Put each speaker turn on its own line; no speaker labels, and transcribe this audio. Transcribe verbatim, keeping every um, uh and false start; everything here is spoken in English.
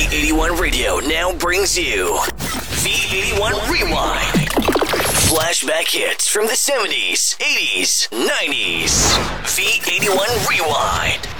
V eighty-one Radio now brings you V eighty-one Rewind. Flashback hits from the seventies, eighties, nineties. V eighty-one Rewind.